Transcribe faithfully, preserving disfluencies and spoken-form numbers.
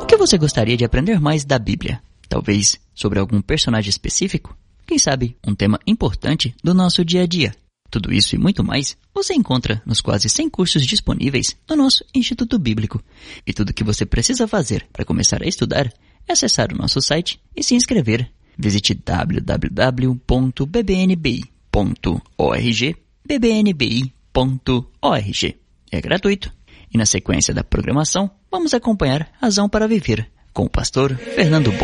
que você gostaria de aprender mais da Bíblia? Talvez sobre algum personagem específico? Quem sabe um tema importante do nosso dia a dia? Tudo isso e muito mais você encontra nos quase cem cursos disponíveis no nosso Instituto Bíblico. E tudo o que você precisa fazer para começar a estudar é acessar o nosso site e se inscrever. Visite w w w ponto b b n b i ponto org, b b n b i ponto org. É gratuito. E na sequência da programação, vamos acompanhar Razão para Viver com o pastor Fernando Bon.